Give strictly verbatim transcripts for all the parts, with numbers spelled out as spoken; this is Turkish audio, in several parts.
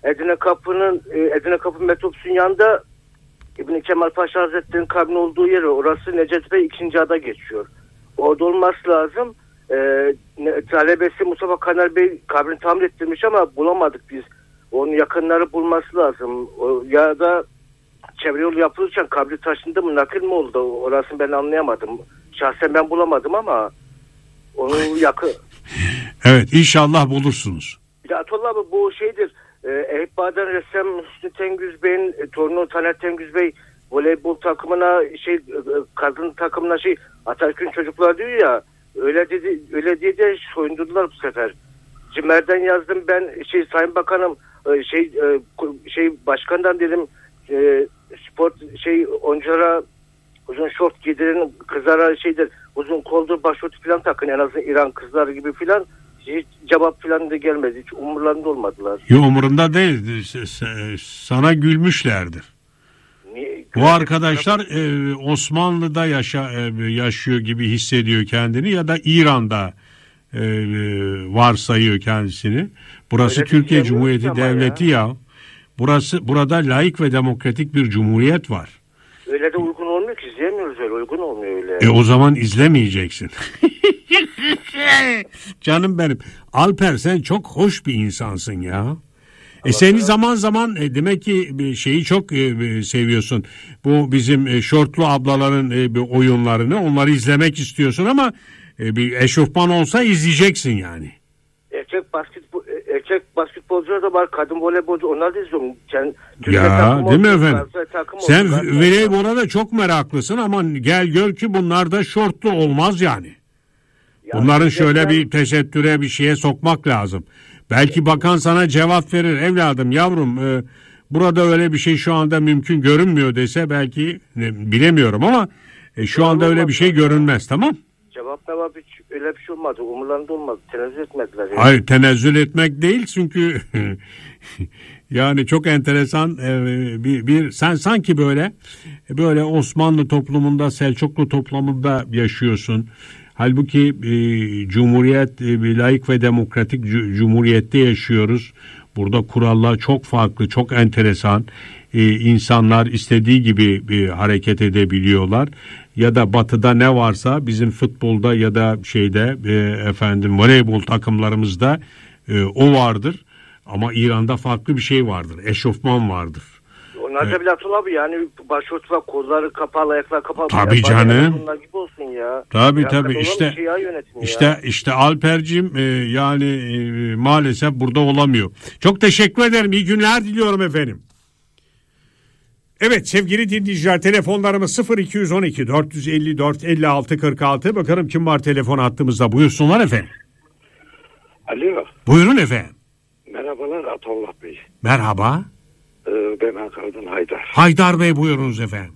Edirne Kapı'nın Edirne Kapı metrobüsün yanında İbn Kemal Paşa Hazretleri'nin kabrin olduğu yer, orası Necdet Bey ikinci ada geçiyor. Orada olması lazım. Ee, talebesi Mustafa Kanar Bey kabrini tamir ettirmiş ama bulamadık biz. Onun yakınları bulması lazım. O, ya da çevre yolu yapılırken kabri taşındı mı, nakil mi oldu? Orasını ben anlayamadım. Şahsen ben bulamadım ama onun yakın. Evet, inşallah bulursunuz. Bir de Atollah abi bu şeydir. Eyüp Bağ'dan ressam Hüsnü Tengüz Bey'in torunu Taner Tengüz Bey voleybol takımına şey kadın takımına şey Atatürk'ün çocuklar diyor ya, öyle dedi öyle diye de soyundurdular bu sefer. Cimer'den yazdım ben, şey Sayın Bakanım şey şey başkandan dedim spor şey oyunculara uzun şort giydirin, kızlara şeydir uzun koldur başörtü falan takın, en azından İran kızları gibi falan. Hiç cevap falan da gelmedi. Hiç umurlarında olmadılar. Yok, umurunda değil. Sana gülmüşlerdir. Niye? Bu arkadaşlar e, Osmanlı'da yaşa, e, yaşıyor gibi hissediyor kendini ya da İran'da e, varsayıyor kendisini. Burası öyle Türkiye Cumhuriyeti Devleti ya. ya. Burası burada laik ve demokratik bir cumhuriyet var. Öyle de uygun olmuyor ki, izleyemiyoruz öyle, uygun olmuyor öyle. E o zaman izlemeyeceksin. Canım benim. Alper, sen çok hoş bir insansın ya. E seni zaman zaman e, demek ki bir şeyi çok e, seviyorsun. Bu bizim e, şortlu ablaların e, bir oyunlarını, onları izlemek istiyorsun ama e, bir eşofman olsa izleyeceksin yani. Erkek basketbol erkek basketbolcular da var, kadın voleybolcu, onlar da izliyorum. Sen, ya değil mi efendim? Sen voleybola da çok meraklısın ama gel gör ki bunlar da şortlu olmaz yani. Ya bunların şöyle ben... bir tesettüre, bir şeye sokmak lazım. Belki bakan sana cevap verir, evladım yavrum e, burada öyle bir şey şu anda mümkün görünmüyor dese belki, ne, bilemiyorum ama e, şu anda öyle bir şey görünmez, tamam? Cevap ne var, hiç öyle bir şey olmadı, umurlarında olmadı, tenezzül etmediler. Yani. Hayır, tenezzül etmek değil çünkü yani çok enteresan e, bir, bir sen sanki böyle böyle Osmanlı toplumunda, Selçuklu toplumunda yaşıyorsun. Halbuki e, Cumhuriyet, e, bir laik ve demokratik c- cumhuriyette yaşıyoruz. Burada kurallar çok farklı, çok enteresan. E, insanlar istediği gibi e, hareket edebiliyorlar. Ya da batıda ne varsa bizim futbolda ya da şeyde e, efendim voleybol takımlarımızda e, o vardır. Ama İran'da farklı bir şey vardır. Eşofman vardır. Onlar da bile abi yani başörtü var, kolları kapalı, ayaklar kapalı. Tabii ya, canım. Onlar gibi olsun ya. Tabii ya, tabii işte şey işte ya. işte Alperciğim e, yani e, maalesef burada olamıyor. Çok teşekkür ederim. İyi günler diliyorum efendim. Evet sevgili dinleyiciler, telefonlarımız sıfır iki on iki dört yüz elli dört elli altı kırk altı. Bakalım kim var telefon hattımızda, buyursunlar efendim. Alo. Buyurun efendim. Merhabalar Atollah Bey. Merhaba. Ben Ankara'dan Haydar. Haydar Bey buyurunuz efendim.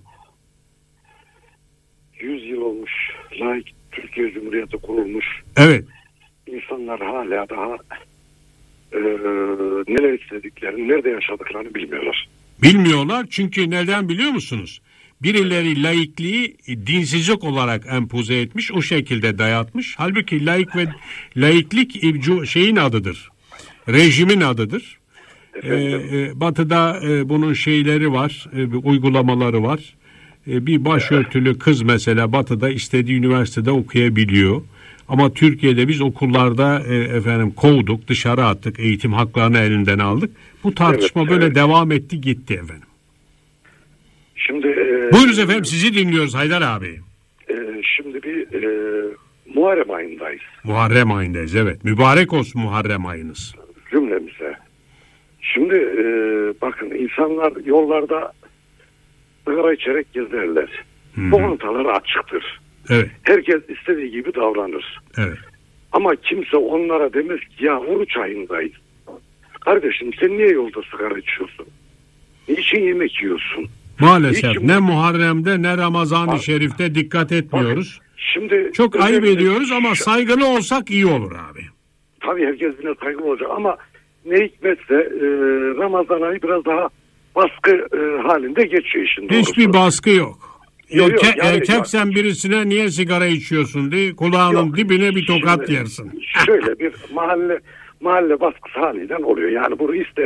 Yüz yıl olmuş laik Türkiye Cumhuriyeti kurulmuş. Evet. İnsanlar hala daha e, neler istediklerini, nerede yaşadıklarını bilmiyorlar. Bilmiyorlar çünkü neden biliyor musunuz? Birileri laikliği dinsizlik olarak empoze etmiş, o şekilde dayatmış. Halbuki laik ve laiklik şeyin adıdır. Rejimin adıdır. Ee, batı'da e, bunun şeyleri var, e, uygulamaları var. E, bir başörtülü kız mesela Batı'da istediği üniversitede okuyabiliyor. Ama Türkiye'de biz okullarda e, efendim kovduk, dışarı attık, eğitim haklarını elinden aldık. Bu tartışma evet, böyle evet. devam etti gitti efendim. Şimdi e, buyurunuz efendim, sizi dinliyoruz Haydar abi. E, şimdi bir e, Muharrem ayındayız. Muharrem ayındayız evet. Mübarek olsun Muharrem ayınız. Cümlemize. Şimdi e, bakın insanlar yollarda sigara içerek gezerler. Lokantalar açıktır. Evet. Herkes istediği gibi davranır. Evet. Ama kimse onlara demez ki ya oruç ayındayız. Kardeşim sen niye yolda sigara içiyorsun? Niçin yemek yiyorsun? Maalesef Niçin... ne Muharrem'de ne Ramazan-ı Bak, Şerif'te dikkat etmiyoruz. Bakın, şimdi çok ayıp ediyoruz ama saygılı olsak iyi olur abi. Tabii herkes yine saygılı olacak ama ne hikmetse e, Ramazan ayı biraz daha baskı e, halinde geçiyor işin doğrusu. Hiçbir baskı yok. Yok, Erke, yok, yani, erkeksen yani, birisine niye sigara içiyorsun diye kulağının yok, dibine bir tokat şimdi, yersin. Şöyle bir mahalle mahalle baskısı halinden oluyor. Yani bunu ister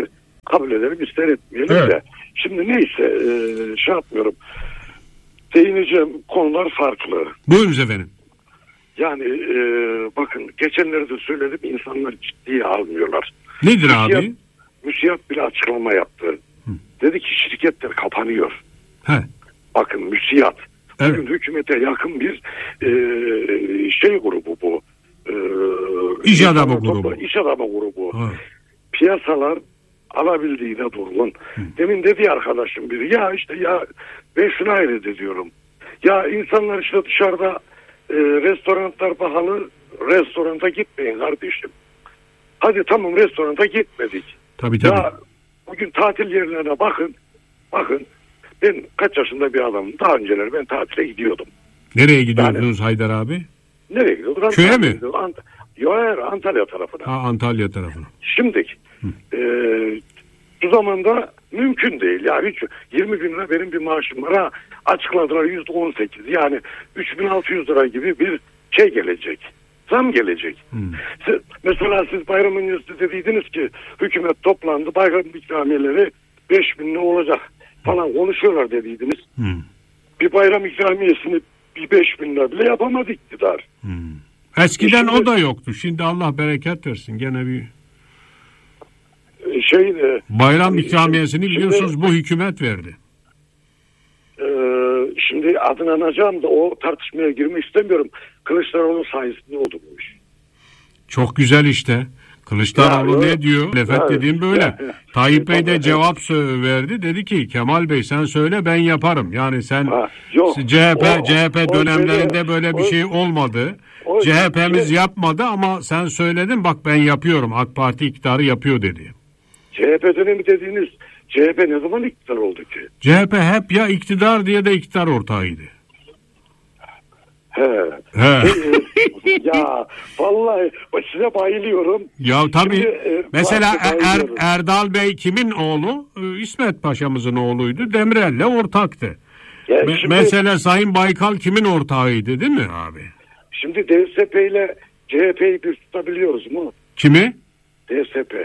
Kabul edelim ister etmeyelim Evet. de. Şimdi neyse e, şey yapmıyorum. Değineceğim konular farklı. Buyurunuz efendim. Yani e, bakın geçenlerde söyledim, insanlar ciddiye almıyorlar. Nedir Müsiyat, abi? Müsiyat bile açıklama yaptı. Hı. Dedi ki şirketler kapanıyor. He. Bakın Müsiyat. Evet. Bugün hükümete yakın bir e, şey grubu bu. E, İş adamı grubu. İş adamı grubu. Ha. Piyasalar alabildiğine durgun. Hı. Demin dedi ya arkadaşım biri, ya işte ya ben şuna hayret ediyorum. Ya insanlar işte dışarıda e, restoranlar pahalı, restoranta gitmeyin kardeşim. Hadi tamam, restoranta gitmedik. Tabii tabii. Ya bugün tatil yerlerine bakın. Bakın ben kaç yaşında bir adamım. Daha önceleri ben tatile gidiyordum. Nereye gidiyordunuz yani, Haydar abi? Nereye gidiyorduk? Köye mi? Ant Yok hayır, Antalya tarafına. Ha, Antalya tarafına. Şimdi e, bu zamanda mümkün değil. Yani hiç, yirmi bin lira benim bir maaşım var. Ha, açıkladılar yüzde on sekiz. Yani üç bin altı yüz lira gibi bir şey gelecek. Zam gelecek. Hmm. Siz, mesela siz bayram öncesi dediydiniz ki hükümet toplandı, bayram ikramiyeleri beş bin ne olacak falan konuşuyorlar dediydiniz. Hmm. Bir bayram ikramiyesini bir beş bin lira bile yapamadı iktidar. Hmm. Eskiden şimdi, o da yoktu. Şimdi Allah bereket versin. Gene bir şey e, bayram ikramiyesini şimdi, biliyorsunuz bu hükümet verdi. E, şimdi adını anacağım da o tartışmaya girmek istemiyorum. Kılıçdaroğlu sayesinde oldu bu iş. Çok güzel işte. Kılıçdaroğlu ya, ne diyor? Lefet ya, dediğim böyle. ya, ya. Tayyip Bey de cevap verdi. Dedi ki Kemal Bey sen söyle ben yaparım. Yani sen ha, yok, C H P o, C H P o, dönemlerinde o, böyle bir o, şey olmadı. o, C H P'miz şey, yapmadı ama sen söyledin bak ben yapıyorum. AK Parti iktidarı yapıyor dedi. C H P dönemi dediğiniz C H P ne zaman iktidar oldu ki? C H P hep ya iktidar diye de iktidar ortağıydı. He. He. Ya vallahi size bayılıyorum. Ya tabii. Şimdi, e, mesela er, Erdal Bey kimin oğlu? İsmet Paşa'mızın oğluydu. Demirel'le ortaktı. Ya Me- şimdi, mesela Sayın Baykal kimin ortağıydı değil mi abi? Şimdi D S P ile C H P'yi bir tutabiliyoruz mu? Kimi? D S P.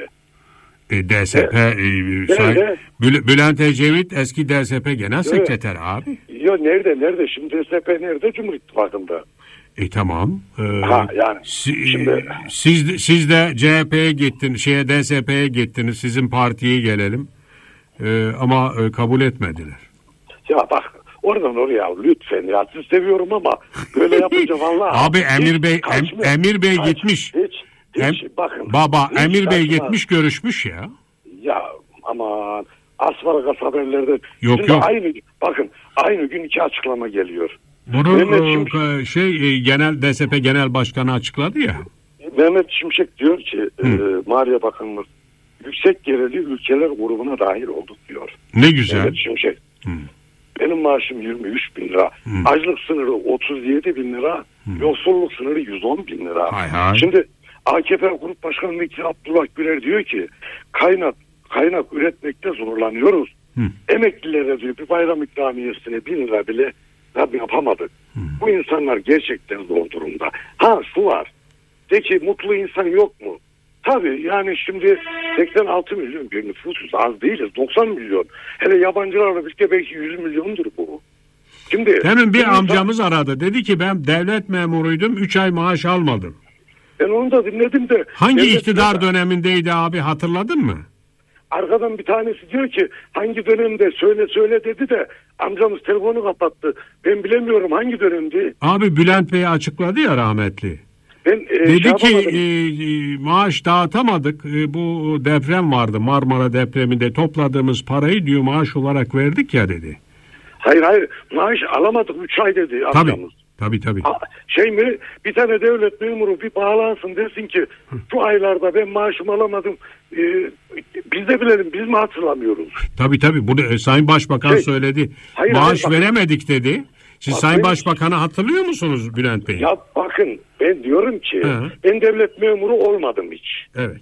E, D S P evet. e, say, Bül- Bülent Ecevit eski D S P genel sekreter evet. abi. Yok nerede nerede şimdi D S P nerede? Cumhur İttifakı'nda. E tamam. Ee, ha yani. Si, şimdi, siz siz de C H P'ye gittiniz, şeye D S P'ye gittiniz. Sizin partiye gelelim. Ee, ama e, kabul etmediler. Ya bak oradan oraya lütfen ya siz seviyorum ama böyle yapınca vallahi. Abi Emir Bey em, Emir Bey kaç, gitmiş. Hiç hiç em, bakın. Baba hiç Emir Bey kaçmaz. gitmiş görüşmüş ya. Ya aman asparagas haberlerde. Yok Şimdi yok. Aynı bakın aynı gün iki açıklama geliyor. Bunu Mehmet o, Şimşek, şey genel D S P Genel Başkanı açıkladı ya. Mehmet Şimşek diyor ki e, Maliye Bakanımız yüksek gelirli ülkeler grubuna dahil olduk diyor. Ne güzel. Mehmet Şimşek. Hı. Benim maaşım yirmi üç bin lira. Hı. Açlık sınırı otuz yedi bin lira. Hı. Yoksulluk sınırı yüz on bin lira. Hay hay. Şimdi A K P Grup Başkanı Vekili Abdullah Güler diyor ki kaynak kaynak üretmekte zorlanıyoruz. Hı. Emeklilere diyor bir bayram ikramiyesine bin lira bile tabii yapamadık. Hı. Bu insanlar gerçekten zor durumda. Ha şu var. De ki mutlu insan yok mu? Tabii yani şimdi seksen altı milyon bir nüfusuz az değiliz. doksan milyon. Hele yabancılarla birlikte belki yüz milyondur bu. Şimdi Demin bir insan, amcamız aradı. Dedi ki ben devlet memuruydum. üç ay maaş almadım. Ben onu da dinledim de. Hangi iktidar dönemindeydi abi hatırladın mı? Arkadan bir tanesi diyor ki hangi dönemde söyle söyle dedi de amcamız telefonu kapattı. Ben bilemiyorum hangi dönemdi. Abi Bülent Bey açıkladı ya rahmetli. Ben, e, dedi şey ki e, maaş dağıtamadık. E, bu deprem vardı. Marmara depreminde topladığımız parayı diyor maaş olarak verdik ya dedi. Hayır hayır maaş alamadık üç ay dedi amcamız. Tabii tabii. A, şey mi bir tane devlet memuru bir bağlansın desin ki şu aylarda ben maaşımı alamadım. E, biz de bilelim biz mi hatırlamıyoruz? Tabii tabii bunu e, Sayın Başbakan şey, söyledi. Hayır, maaş hayır, veremedik dedi. Siz bak, Sayın ben, Başbakan'ı hatırlıyor musunuz Bülent Bey? Ya bakın ben diyorum ki Hı. ben devlet memuru olmadım hiç. Evet.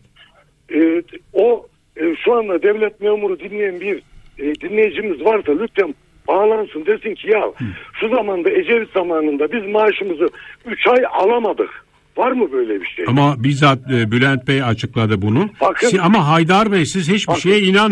E, o e, şu anda devlet memuru dinleyen bir e, dinleyicimiz varsa lütfen bağlansın desin ki ya Hı. şu zamanda Ecevit zamanında biz maaşımızı üç ay alamadık. Var mı böyle bir şey? Ama bizzat e, Bülent Bey açıkladı bunu. Bakın, Ama Haydar Bey siz hiçbir bakın, şeye inan